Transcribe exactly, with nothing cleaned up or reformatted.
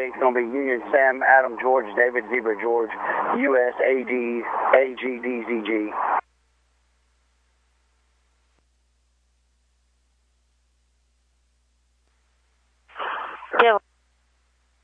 It's going to be Union Sam, Adam, George, David, Zebra, George, U S A D A G D Z G.